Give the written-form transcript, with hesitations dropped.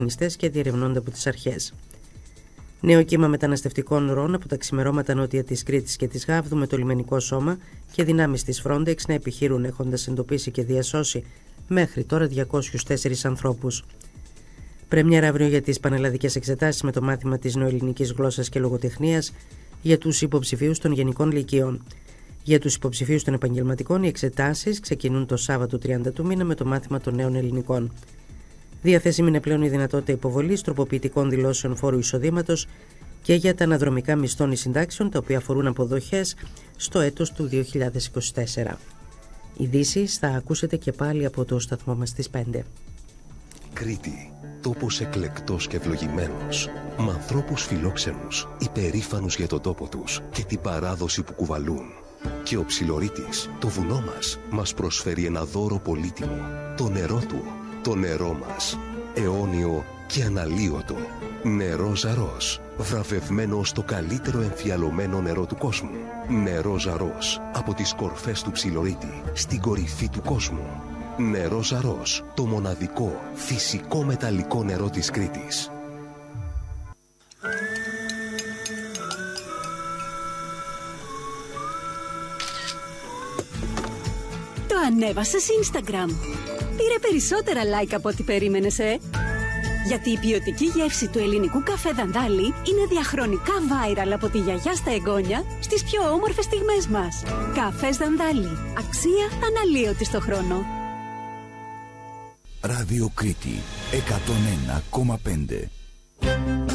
και διερευνώνται από τις αρχές. Νέο κύμα μεταναστευτικών ροών από τα ξημερώματα νότια της Κρήτης και της Γάβδου με το λιμενικό σώμα και δυνάμεις της Frontex να επιχείρουν έχοντας εντοπίσει και διασώσει μέχρι τώρα 204 ανθρώπους. Πρεμιέρα αύριο για τις πανελλαδικές εξετάσεις με το μάθημα της νεοελληνικής γλώσσας και λογοτεχνίας για τους υποψηφίους των γενικών λυκείων. Για τους υποψηφίους των επαγγελματικών, οι εξετάσεις ξεκινούν το Σάββατο 30 του μήνα με το μάθημα των νέων ελληνικών. Διαθέσιμη είναι πλέον η δυνατότητα υποβολής τροποποιητικών δηλώσεων φόρου εισοδήματος και για τα αναδρομικά μισθών ή συντάξεων, τα οποία αφορούν αποδοχές στο έτος του 2024. Ειδήσεις θα ακούσετε και πάλι από το σταθμό μας στις 5. Κρήτη, τόπος εκλεκτός και ευλογημένος, με ανθρώπους φιλόξενους, υπερήφανους για τον τόπο τους και την παράδοση που κουβαλούν. Και ο Ψιλορίτης, το βουνό μας προσφέρει ένα δώρο πολύτιμο, το νερό του, το νερό μας, αιώνιο και αναλύωτο. Νερό Ζαρός, βραβευμένο στο καλύτερο εμφιαλωμένο νερό του κόσμου. Νερό Ζαρός, από τις κορφές του Ψιλορίτη, στην κορυφή του κόσμου. Νερό Ζαρός, το μοναδικό φυσικό μεταλλικό νερό της Κρήτης. Το ανέβασες Instagram. Πήρε περισσότερα like από ό,τι περίμενες, Γιατί η ποιοτική γεύση του ελληνικού καφέ Δανδάλη είναι διαχρονικά viral από τη γιαγιά στα εγγόνια στις πιο όμορφες στιγμές μας. Καφές Δανδάλη. Αξία αναλύωτη στο χρόνο. Ράδιο Κρήτη 101,5.